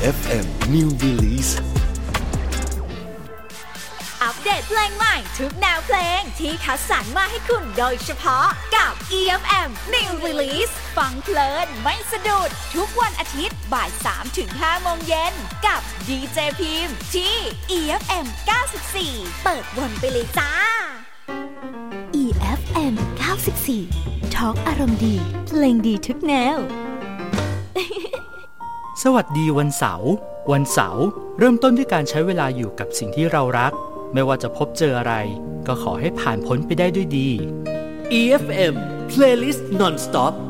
EFM New Release อัปเดตเพลงใหม่ทุกแนวเพลงที่คัดสรรมาให้คุณโดยเฉพาะกับ EFM New Release ฟังเพลินไม่สะดุดทุกวันอาทิตย์บ่าย 3-5 โมงเย็นกับดีเจพิมพ์ที่ EFM 94 เปิดวนไปเลยจ้า EFM 94 ทอล์กอารมณ์ดีเพลงดีทุกแนวสวัสดีวันเสาร์เริ่มต้นด้วยการใช้เวลาอยู่กับสิ่งที่เรารักไม่ว่าจะพบเจออะไรก็ขอให้ผ่านพ้นไปได้ด้วยดี EFM Playlist Non-Stop